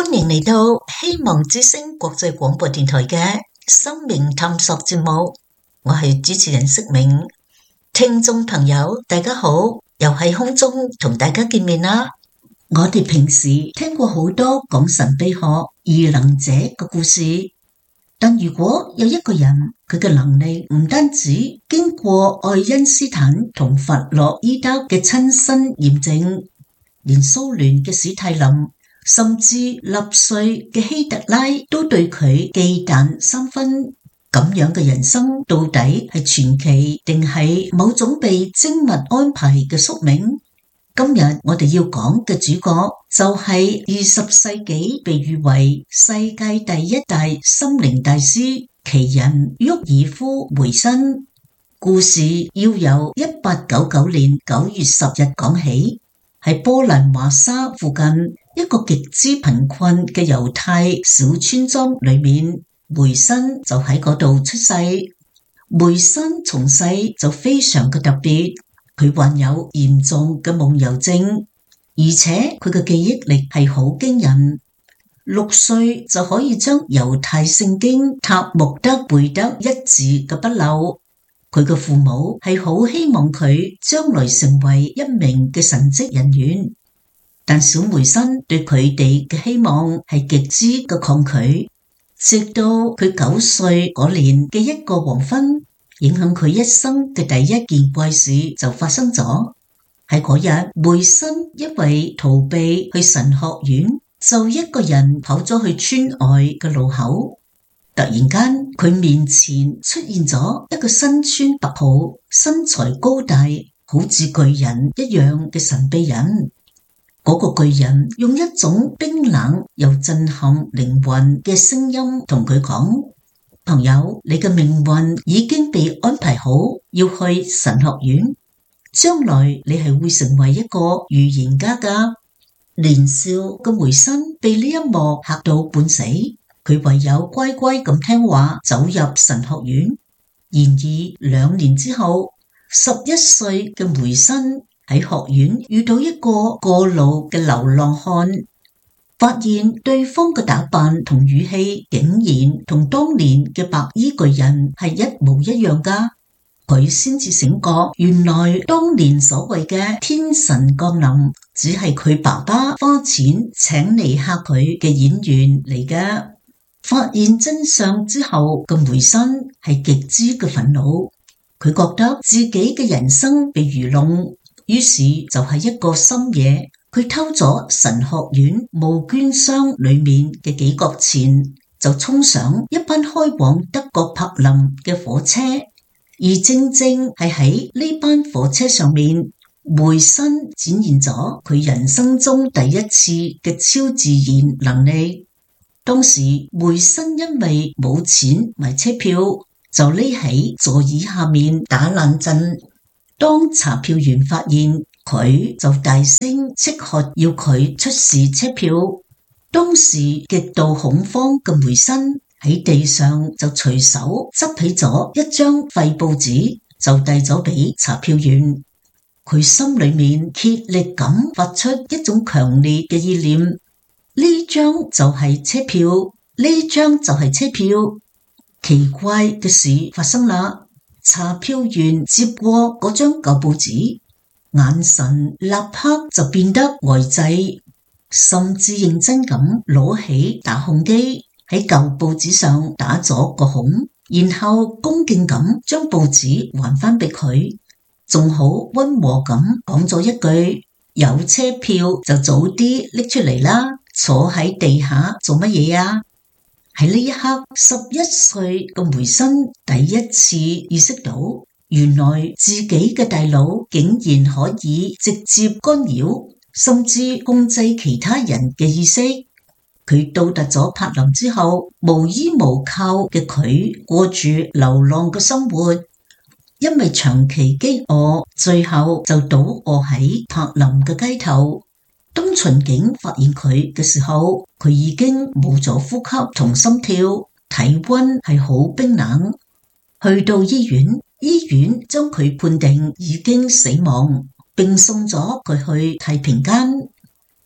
歡迎嚟到希望之聲國際廣播電台嘅生命探索節目，我係主持人釋明。聽眾朋友大家好，又喺空中同大家見面啦。我哋平時聽過好多講神秘學異能者嘅故事，但如果有一個人佢嘅能力唔單止經過愛因斯坦同弗洛伊德嘅親身驗證，連蘇聯嘅史泰林甚至納粹嘅希特拉都對佢忌憚三分，咁樣嘅人生到底係傳奇定係某種被精密安排嘅宿命？今日我哋要講嘅主角就係20世紀被譽為世界第一大心靈大師奇人沃爾夫梅辛。故事要由1899年9月10日講起，喺波蘭華沙附近一個極之貧困嘅猶太小村莊裏面，梅辛就喺嗰度出世。梅辛從細就非常嘅特別，佢患有嚴重嘅夢遊症，而且佢嘅記憶力係好驚人。6歲就可以將猶太聖經塔木德背得一字嘅不漏。佢嘅父母係好希望佢將來成為一名嘅神職人員，但小梅辛對佢哋嘅希望係極之嘅抗拒。直到佢9歲嗰年嘅一個黃昏，影響佢一生嘅第一件怪事就發生咗。喺嗰日，梅辛因為逃避去神學院，就一個人跑咗去村外嘅路口。突然間，佢面前出現咗一個身穿白袍、身材高大、好似巨人一樣嘅神秘人。嗰個巨人用一種冰冷又震撼靈魂嘅聲音同佢講：朋友，你嘅命運已經被安排好，要去神學院，將來你係會成為一個預言家㗎。年少嘅梅辛被呢一幕嚇到半死，佢唯有乖乖咁聽話走入神學院。然而2年之後，11歲嘅梅辛喺學院遇到一個過路嘅流浪漢，發現對方嘅打扮同語氣竟然同當年嘅白衣巨人係一模一樣㗎。佢先至醒覺，原來當年所謂嘅天神降臨只係佢爸爸花錢請嚟嚇佢嘅演員嚟嘅。發現真相之後嘅梅辛係極之嘅憤怒，佢覺得自己嘅人生被愚弄，於是就喺一個深夜，佢偷咗神學院募捐箱裏面嘅幾角錢，就衝上一班開往德國柏林嘅火車。而正正係喺呢班火車上面，梅辛展現咗佢人生中第一次嘅超自然能力。當時梅辛因為冇錢買車票，就匿喺座椅下面打冷震。當查票員發現佢，就大聲斥喝要佢出示車票。當時極度恐慌嘅梅辛喺地上就隨手執起咗一張廢報紙，就遞咗俾查票員。佢心裏面竭力咁發出一種強烈嘅意念：呢張就係車票，呢張就係車票。奇怪嘅事發生啦，查票員接過嗰張舊報紙，眼神立刻就變得呆滯，甚至認真咁攞起打孔機喺舊報紙上打咗個孔，然後恭敬咁將報紙還返俾佢，仲好溫和咁講咗一句：有車票就早啲拎出嚟啦，坐喺地下做乜嘢啊？喺呢一刻，11歲嘅梅辛第一次意識到，原來自己嘅大腦竟然可以直接干擾甚至控制其他人嘅意識。佢到達咗柏林之後，無依無靠嘅佢過住流浪嘅生活，因為長期飢餓，最後就倒臥喺柏林嘅街頭。當巡警發現佢嘅時候，佢已經冇咗呼吸同心跳，體溫係好冰冷。去到醫院，醫院將佢判定已經死亡，並送咗佢去太平間。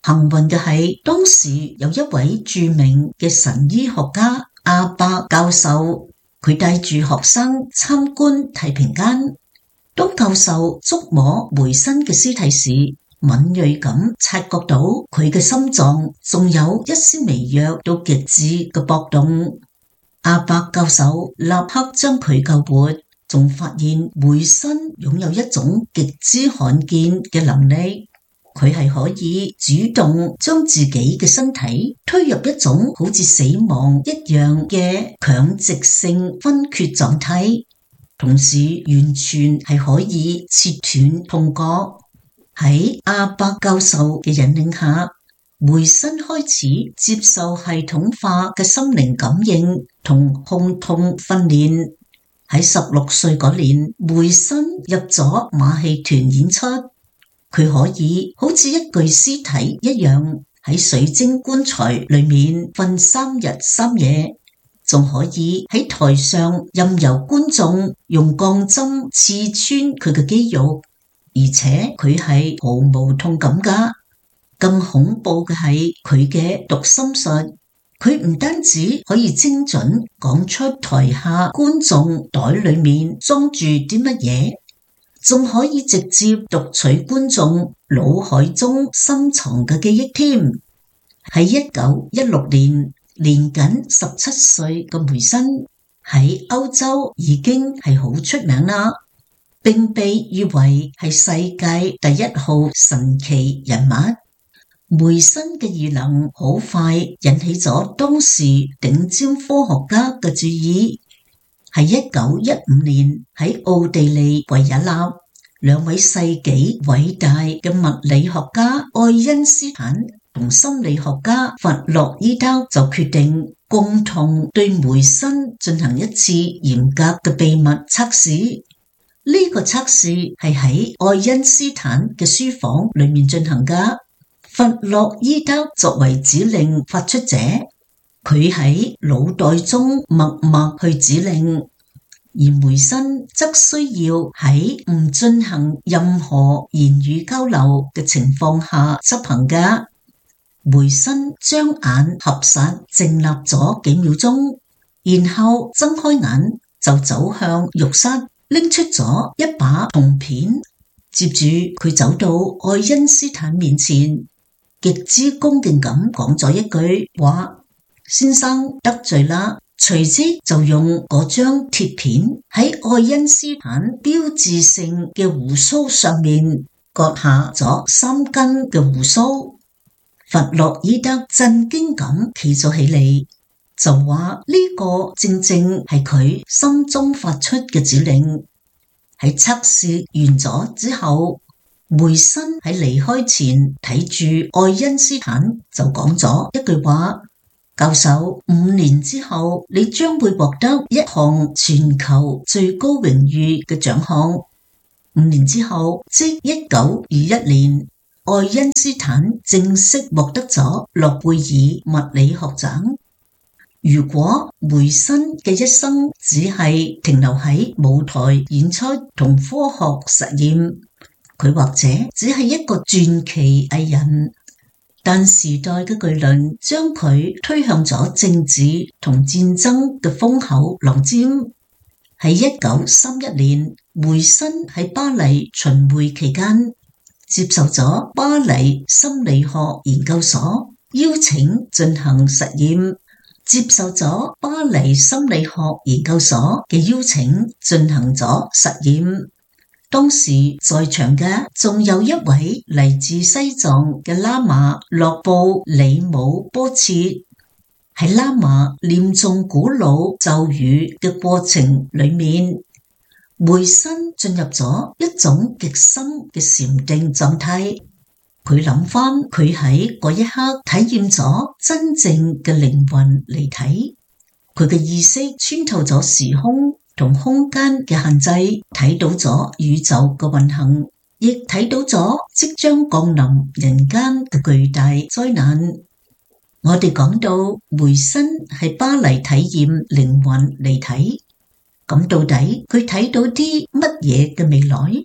幸運嘅係，當時有一位著名嘅神醫學家阿伯教授，佢帶住學生參觀太平間。當教授觸摸梅森嘅屍體時，敏銳咁察覺到佢嘅心臟仲有一絲微弱到極致嘅搏動。阿伯教授立刻將佢救活，仲發現梅森擁有一種極之罕見嘅能力，佢係可以主動將自己嘅身體推入一種好似死亡一樣嘅強直性昏厥狀態，同時完全係可以切斷痛覺。喺阿伯教授嘅引領下，梅森開始接受系統化嘅心靈感應同控痛訓練。喺16歲嗰年，梅森入咗馬戲團演出，佢可以好似一具屍體一樣喺水晶棺材裏面瞓3日3夜，仲可以喺台上任由觀眾用鋼針刺穿佢嘅肌肉，而且佢係毫無痛感㗎。更恐怖嘅係佢嘅讀心術，佢唔單止可以精準講出台下觀眾袋裏面裝住啲乜嘢，仲可以直接讀取觀眾腦海中深藏嘅記憶添。喺1916年，年僅17歲嘅梅森喺歐洲已經係好出名啦，並被譽為係世界第1號神奇人物。梅森嘅異能好快引起咗當時頂尖科學家嘅注意。喺1915年，喺奧地利維也納，兩位世紀偉大嘅物理學家愛因斯坦同心理學家弗洛伊德就決定共同對梅森進行一次嚴格嘅秘密測試。呢個測試係喺愛因斯坦嘅書房裏面進行㗎。弗洛伊德作為指令發出者，佢喺腦袋中默默去指令，而梅森則需要喺唔進行任何言語交流嘅情況下執行㗎。梅森將眼合實靜立咗幾秒鐘，然後睜開眼就走向浴室，拎出咗一把銅片，接住佢走到愛因斯坦面前，極之恭敬咁講咗一句話：先生得罪啦。隨即就用嗰張鐵片喺愛因斯坦標誌性嘅鬍鬚上面割下咗3根嘅鬍鬚。弗洛伊德震驚咁企咗起嚟，就話呢個正正係佢心中發出嘅指令。喺測試完咗之後，梅森喺離開前睇住愛因斯坦就講咗一句話：教授，5年之後你將會獲得一項全球最高榮譽嘅獎項。5年之後，即1921年，愛因斯坦正式獲得咗諾貝爾物理學獎。如果梅森嘅一生只係停留喺舞台演出同科學實驗，佢或者只係一個傳奇藝人，但時代嘅巨輪將佢推向咗政治同戰爭嘅風口浪尖。喺1931年，梅森喺巴黎巡迴期間，接受咗巴黎心理學研究所邀請進行實驗，接受咗巴黎心理學研究所嘅邀請進行咗實驗。當時在場嘅仲有一位嚟自西藏嘅喇嘛洛布里姆波切。喺喇嘛念誦古老咒語嘅過程裏面，梅森進入咗一種極深嘅禪定狀態。佢諗翻佢喺嗰一刻體驗咗真正嘅靈魂離體，佢嘅意識穿透咗時空同空間嘅限制，睇到咗宇宙嘅運行，亦睇到咗即將降臨人間嘅巨大災難。我哋講到梅森喺巴黎體驗靈魂離體，咁到底佢睇到啲乜嘢嘅未來？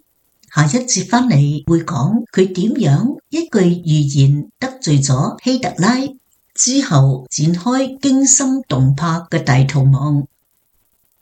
下一節返嚟會講佢點樣一句預言得罪咗希特拉，之後展開驚心動魄嘅大逃亡。